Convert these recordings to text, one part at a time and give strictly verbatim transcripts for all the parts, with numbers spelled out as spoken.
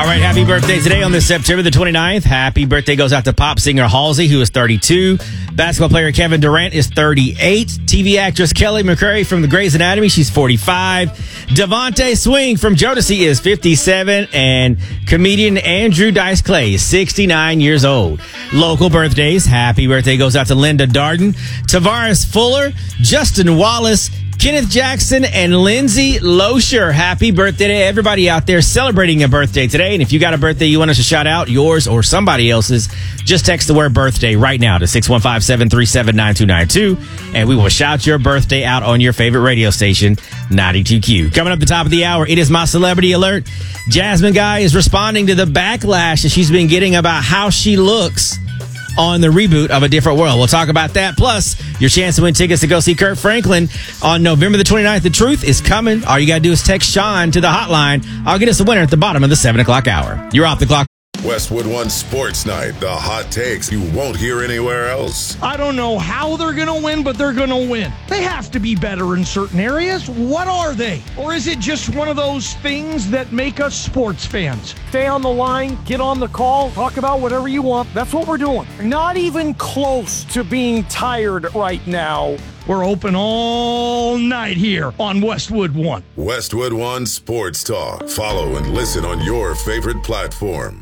right, happy birthday today on this September the twenty-ninth. Happy birthday goes out to pop singer Halsey, who is thirty-two. Basketball player Kevin Durant is thirty-eight. T V actress Kelly McCrary from the Grey's Anatomy, she's forty-five. Devontae Swing from Jodeci is fifty-seven. And comedian Andrew Dice Clay is sixty-nine years old. Local birthdays, happy birthday goes out to Linda Darden, Tavares Fuller, Justin Wallace, Kenneth Jackson, and Lindsay Loescher. Happy birthday to everybody out there celebrating a birthday today. And if you got a birthday you want us to shout out, yours or somebody else's, just text the word birthday right now to six one five, seven three seven, nine two nine two, and we will shout your birthday out on your favorite radio station, ninety-two Q. Coming up the top of the hour, it is my Celebrity Alert. Jasmine Guy is responding to the backlash that she's been getting about how she looks on the reboot of A Different World. We'll talk about that. Plus, your chance to win tickets to go see Kurt Franklin on November the twenty-ninth. The truth is coming. All you got to do is text Sean to the hotline. I'll get us the winner at the bottom of the seven o'clock hour. You're off the clock. Westwood One Sports Night. The hot takes you won't hear anywhere else. I don't know how they're going to win, but they're going to win. They have to be better in certain areas. What are they? Or is it just one of those things that make us sports fans? Stay on the line, get on the call, talk about whatever you want. That's what we're doing. Not even close to being tired right now. We're open all night here on Westwood One. Westwood One Sports Talk. Follow and listen on your favorite platform.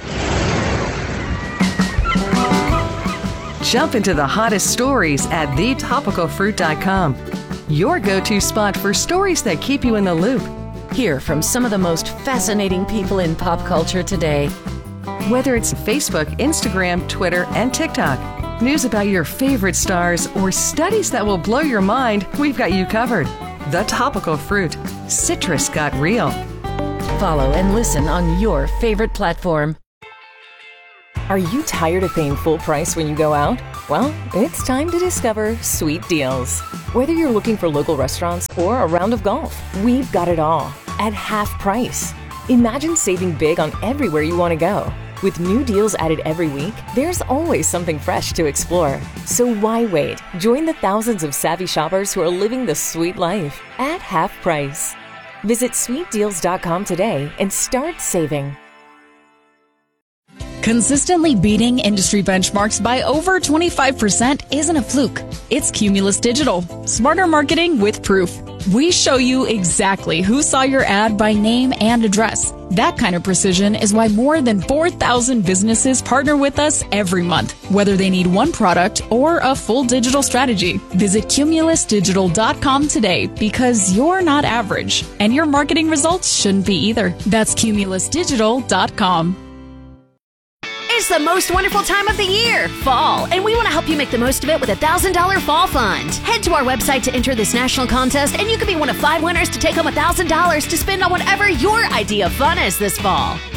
Jump into the hottest stories at the topical fruit dot com. Your go-to spot for stories that keep you in the loop. Hear from some of the most fascinating people in pop culture today. Whether it's Facebook, Instagram, Twitter, and TikTok, news about your favorite stars, or studies that will blow your mind, we've got you covered. The Topical Fruit. Citrus got real. Follow and listen on your favorite platform. Are you tired of paying full price when you go out? Well, it's time to discover Sweet Deals. Whether you're looking for local restaurants or a round of golf, we've got it all at half price. Imagine saving big on everywhere you want to go. With new deals added every week, there's always something fresh to explore. So why wait? Join the thousands of savvy shoppers who are living the sweet life at half price. Visit sweet deals dot com today and start saving. Consistently beating industry benchmarks by over twenty-five percent isn't a fluke. It's Cumulus Digital. Smarter marketing with proof. We show you exactly who saw your ad by name and address. That kind of precision is why more than four thousand businesses partner with us every month, whether they need one product or a full digital strategy. Visit cumulus digital dot com today because you're not average, and your marketing results shouldn't be either. That's cumulus digital dot com. It's the most wonderful time of the year, fall, and we want to help you make the most of it with a one thousand dollars Fall Fund. Head to our website to enter this national contest, and you could be one of five winners to take home one thousand dollars to spend on whatever your idea of fun is this fall.